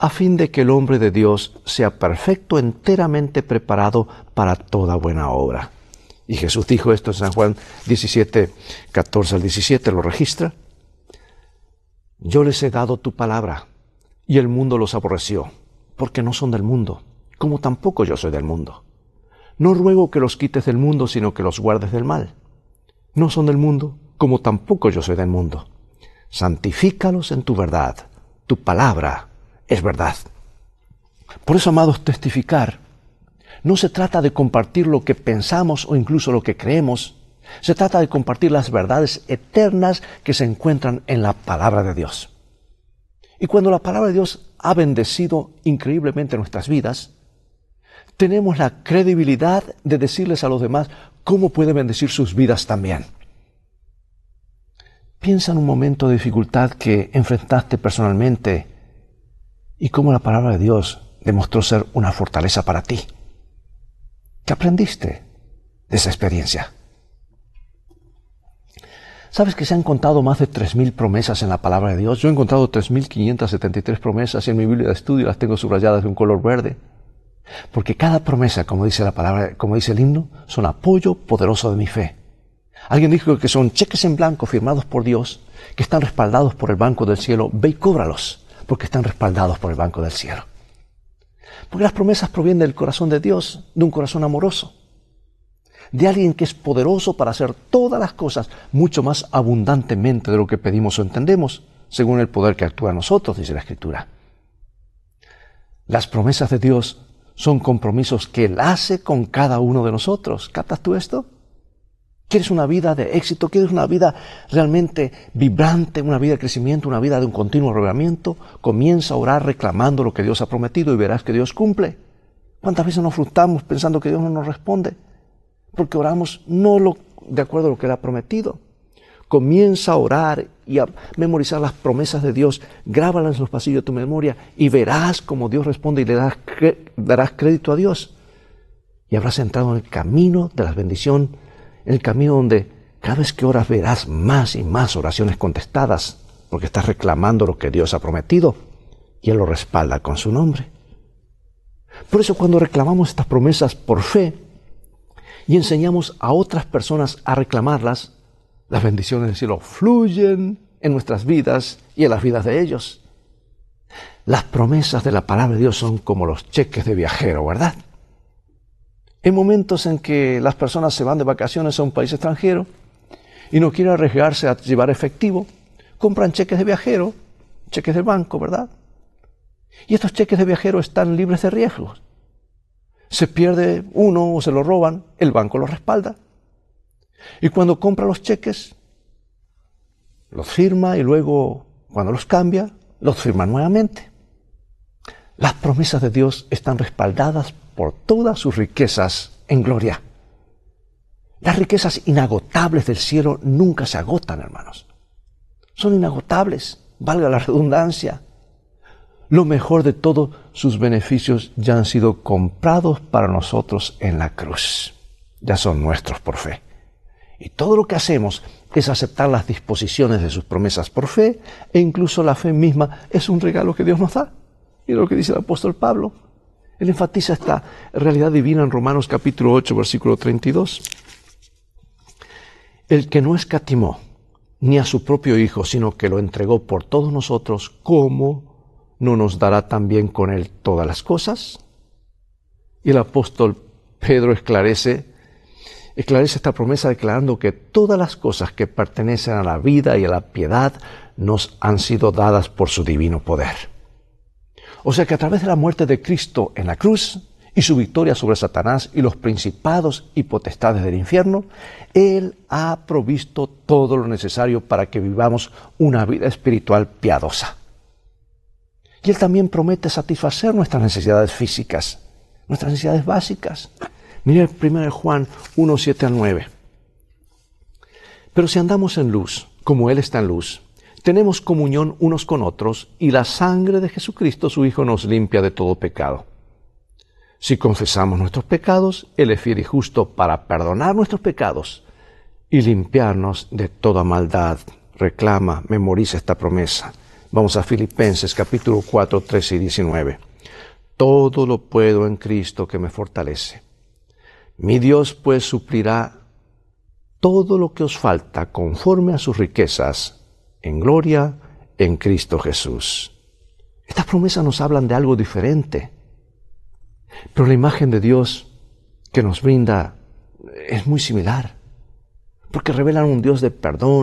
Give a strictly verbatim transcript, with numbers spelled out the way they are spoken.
a fin de que el hombre de Dios sea perfecto, enteramente preparado para toda buena obra. Y Jesús dijo esto en San Juan diecisiete, catorce al diecisiete, ¿lo registra? Yo les he dado tu palabra, y el mundo los aborreció, porque no son del mundo, como tampoco yo soy del mundo. No ruego que los quites del mundo, sino que los guardes del mal. No son del mundo, como tampoco yo soy del mundo. Santifícalos en tu verdad. Tu palabra es verdad. Por eso, amados, testificar no se trata de compartir lo que pensamos o incluso lo que creemos. Se trata de compartir las verdades eternas que se encuentran en la palabra de Dios. Y cuando la palabra de Dios ha bendecido increíblemente nuestras vidas, tenemos la credibilidad de decirles a los demás cómo puede bendecir sus vidas también. Piensa en un momento de dificultad que enfrentaste personalmente y cómo la palabra de Dios demostró ser una fortaleza para ti. ¿Qué aprendiste de esa experiencia? ¿Sabes que se han contado más de tres mil promesas en la palabra de Dios? Yo he encontrado tres mil quinientas setenta y tres promesas y en mi Biblia de estudio las tengo subrayadas de un color verde. Porque cada promesa, como dice la palabra, como dice el himno, son apoyo poderoso de mi fe. Alguien dijo que son cheques en blanco firmados por Dios, que están respaldados por el banco del cielo. Ve y cóbralos, porque están respaldados por el banco del cielo. Porque las promesas provienen del corazón de Dios, de un corazón amoroso, de alguien que es poderoso para hacer todas las cosas mucho más abundantemente de lo que pedimos o entendemos, según el poder que actúa en nosotros, dice la Escritura. Las promesas de Dios son compromisos que Él hace con cada uno de nosotros. ¿Captas tú esto? ¿Quieres una vida de éxito? ¿Quieres una vida realmente vibrante, una vida de crecimiento, una vida de un continuo arreglamiento? Comienza a orar reclamando lo que Dios ha prometido y verás que Dios cumple. ¿Cuántas veces nos frustramos pensando que Dios no nos responde? Porque oramos no lo, de acuerdo a lo que Él ha prometido. Comienza a orar y a memorizar las promesas de Dios. Grábalas en los pasillos de tu memoria y verás cómo Dios responde y le darás, darás crédito a Dios. Y habrás entrado en el camino de la bendición, en el camino donde cada vez que oras verás más y más oraciones contestadas, porque estás reclamando lo que Dios ha prometido y Él lo respalda con su nombre. Por eso cuando reclamamos estas promesas por fe y enseñamos a otras personas a reclamarlas, las bendiciones del cielo fluyen en nuestras vidas y en las vidas de ellos. Las promesas de la palabra de Dios son como los cheques de viajero, ¿verdad? En momentos en que las personas se van de vacaciones a un país extranjero y no quieren arriesgarse a llevar efectivo, compran cheques de viajero, cheques del banco, ¿verdad? Y estos cheques de viajero están libres de riesgos. Se pierde uno o se lo roban, el banco lo respalda. Y cuando compra los cheques, los firma y luego, cuando los cambia, los firma nuevamente. Las promesas de Dios están respaldadas por todas sus riquezas en gloria. Las riquezas inagotables del cielo nunca se agotan, hermanos. Son inagotables, valga la redundancia. Lo mejor de todo, sus beneficios ya han sido comprados para nosotros en la cruz. Ya son nuestros por fe. Y todo lo que hacemos es aceptar las disposiciones de sus promesas por fe, e incluso la fe misma es un regalo que Dios nos da. Y lo que dice el apóstol Pablo. Él enfatiza esta realidad divina en Romanos capítulo ocho, versículo treinta y dos. El que no escatimó ni a su propio Hijo, sino que lo entregó por todos nosotros, ¿cómo no nos dará también con Él todas las cosas? Y el apóstol Pedro esclarece, esclarece esta promesa declarando que todas las cosas que pertenecen a la vida y a la piedad nos han sido dadas por su divino poder. O sea que a través de la muerte de Cristo en la cruz y su victoria sobre Satanás y los principados y potestades del infierno, Él ha provisto todo lo necesario para que vivamos una vida espiritual piadosa. Y Él también promete satisfacer nuestras necesidades físicas, nuestras necesidades básicas. Mira el primero de Juan uno, siete al nueve. Pero si andamos en luz, como Él está en luz, tenemos comunión unos con otros, y la sangre de Jesucristo, su Hijo, nos limpia de todo pecado. Si confesamos nuestros pecados, Él es fiel y justo para perdonar nuestros pecados y limpiarnos de toda maldad. Reclama, memoriza esta promesa. Vamos a Filipenses capítulo cuatro, trece y diecinueve. Todo lo puedo en Cristo que me fortalece. Mi Dios pues suplirá todo lo que os falta conforme a sus riquezas en gloria en Cristo Jesús. Estas promesas nos hablan de algo diferente, pero la imagen de Dios que nos brinda es muy similar, porque revelan un Dios de perdón,